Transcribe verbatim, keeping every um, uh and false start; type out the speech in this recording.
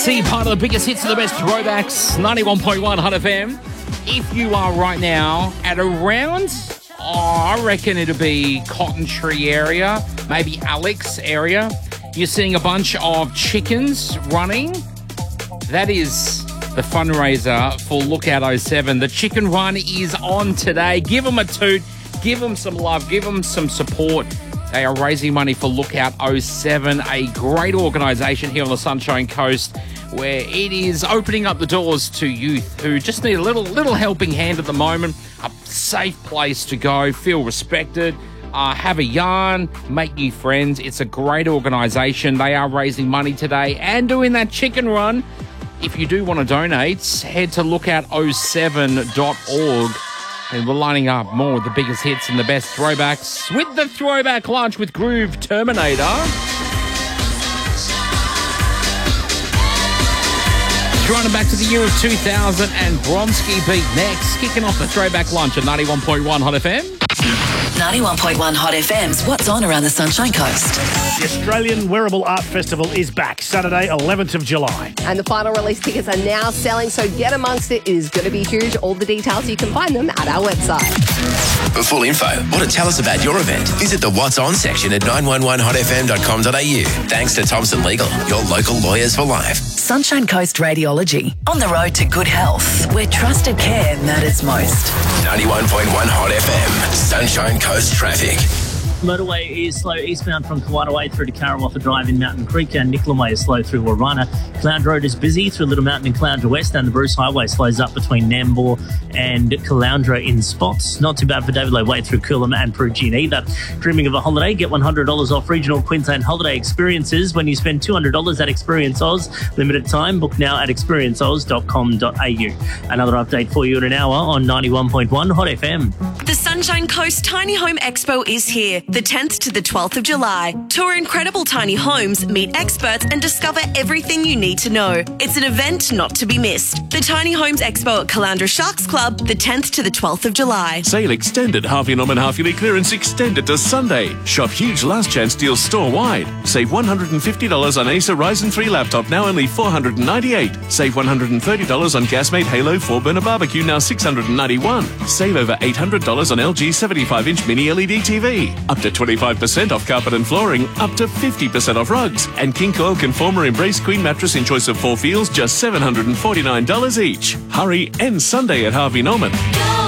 C, part of the biggest hits of the best throwbacks, ninety-one point one Hot F M. If you are right now at around, oh, I reckon it'll be Cotton Tree area, maybe Alex area, you're seeing a bunch of chickens running. That is the fundraiser for Lookout oh seven. The chicken run is on today. Give them a toot, give them some love, give them some support. They are raising money for Lookout oh seven, a great organisation here on the Sunshine Coast where it is opening up the doors to youth who just need a little little helping hand at the moment, a safe place to go, feel respected, uh, have a yarn, make new friends. It's a great organisation. They are raising money today and doing that chicken run. If you do want to donate, head to lookout oh seven dot org. And we're lining up more of the biggest hits and the best throwbacks with the Throwback Lunch with Groove Terminator. Running back to the year of two thousand and Bronski Beat next. Kicking off the Throwback Lunch at ninety-one point one Hot F M. ninety-one point one Hot F M's What's On Around the Sunshine Coast. The Australian Wearable Art Festival is back Saturday, eleventh of July. And the final release tickets are now selling, so get amongst it. It is going to be huge. All the details, you can find them at our website. For full info or to tell us about your event, visit the What's On section at nine one one hot f m dot com dot a u. Thanks to Thompson Legal, your local lawyers for life. Sunshine Coast Radiology. On the road to good health, where trusted care matters most. ninety-one point one Hot F M, Sunshine Coast traffic. Motorway is slow eastbound from Kawana Way through to Karawatha Drive in Mountain Creek, and Nicolan Way is slow through Warana. Cloud Road is busy through Little Mountain and Caloundra West, and the Bruce Highway slows up between Nambour and Caloundra in spots. Not too bad for David Low Way through Coolum and Perugian either. Dreaming of a holiday? Get one hundred dollars off regional Queensland holiday experiences when you spend two hundred dollars at Experience Oz. Limited time. Book now at experience oz dot com dot a u. Another update for you in an hour on ninety-one point one Hot F M. The Sunshine Coast Tiny Home Expo is here, the tenth to the twelfth of July. Tour incredible tiny homes, meet experts and discover everything you need to know. It's an event not to be missed. The Tiny Homes Expo at Caloundra Sharks Club, the tenth to the twelfth of July. Sale extended. Half-year norm and half-yearly clearance extended to Sunday. Shop huge last chance deals store-wide. Save one hundred fifty dollars on Acer Ryzen three laptop, now only four hundred ninety-eight dollars. Save one hundred thirty dollars on Gasmate Halo four burner barbecue, now six hundred ninety-one dollars. Save over eight hundred dollars on L G seventy-five inch mini L E D T V. Up to twenty-five percent off carpet and flooring, up to fifty percent off rugs. And King Coil Conformer Embrace Queen mattress in choice of four feels, just seven hundred forty-nine dollars each. Hurry, end Sunday at Harvey Norman.